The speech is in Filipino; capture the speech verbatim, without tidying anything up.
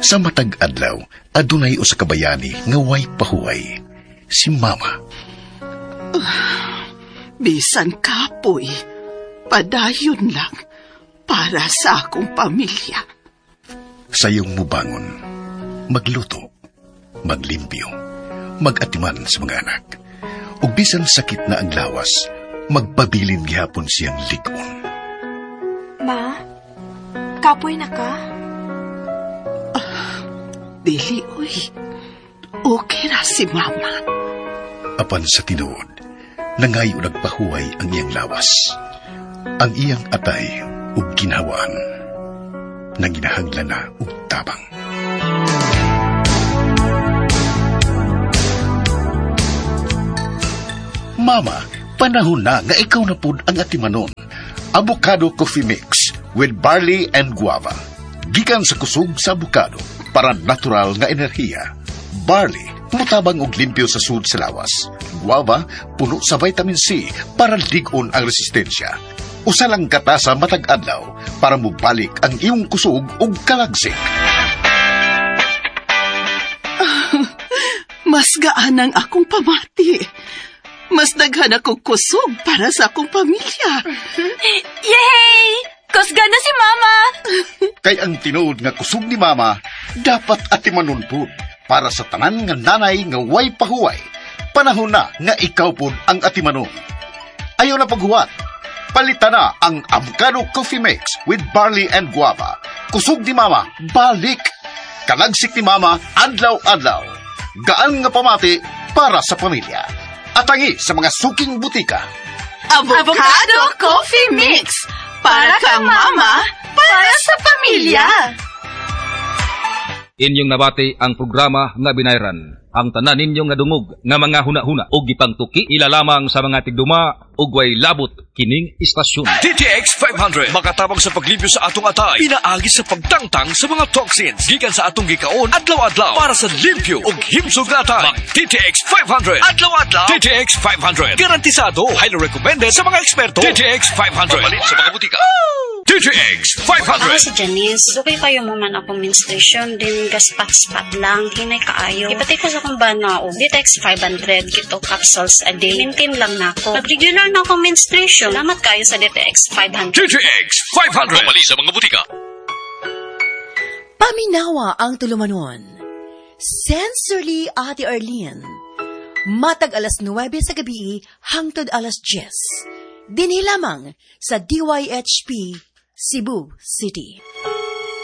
Sa matag adlaw, adunay usa ka bayani nga way pahuway. Si Mama. Uh, bisan kapoy, padayon lang para sa akong pamilya. Sayong mubangon, magluto, maglimpyo, magatiman sa mga anak. Ug bisan sakit na ang lawas, magpabilin gihapon siyang ligon. Ma, kapoy na ka? Uh, dili, uy. Okay ra si Mama. Apan sa tinuod, nangayo nagpahuway ang iyang lawas. Ang iyang atay ug ginhawaan. Nanginahanglan na ug tabang. Mama, panahon na nga ikaw na pud ang atimanon. Avocado coffee mix with barley and guava. Gikan sa kusog sa avocado para natural nga enerhiya. Barley, mutabang og limpyo sa sud sa lawas. Guava, puno sa vitamin C para ligon ang resistensya. Usa lang katasa matag adlaw para mubalik ang iyong kusog ug kalagsik. Mas gaan ang akong pamati. Mas daghan ako kusog para sa akong pamilya. Yay! Kusga na si Mama! Kay ang tinuod nga kusog ni Mama, dapat atimanon pud para sa tanan nga nanay nga way pahuway. Panahon na nga ikaw pud ang atimanon. Ayaw na paghuwat. Palitan na ang avocado coffee mix with barley and guava. Kusog ni Mama, balik. Kalagsik ni Mama, adlaw-adlaw. Gaan nga pamati para sa pamilya. Atangi sa mga suking butika. Avocado coffee mix. Para kang Mama, para sa pamilya. Inyong nabati ang programa nga binayran. Ang tanan ninyong nga dungog nga mga huna-huna o gipangtuki ilalamang sa mga tigduma o way labot kining istasyon. T T X five hundred makatabang sa paglimpyo sa atong atay, pinaagi sa pagtangtang sa mga toxins gikan sa atong gikaon adlaw-adlaw para sa limpyo ug himsog nga atay. T T X five hundred adlaw-adlaw. T T X five hundred garantisado, highly recommended sa mga eksperto. T T X five hundred mabalin sa mga butika. T T X five hundred. Ako si Janice. Dugay kayo mo man akong menstruation, din gaspat-spat lang, hinay kaayo. Ipatay ko sa kong banao. T T X five hundred, kito capsules a day. Maintain lang na ako. Pag-regular na akong menstruation, salamat kayo sa T T X five hundred. T T X five hundred. Pamali sa mga butika. Paminawa ang tulumanon. Sensorily, Ate Arlene. Matag alas nuwebe sa gabi, hangtod alas diyes. Dinhi lamang sa D Y H P Cebu City.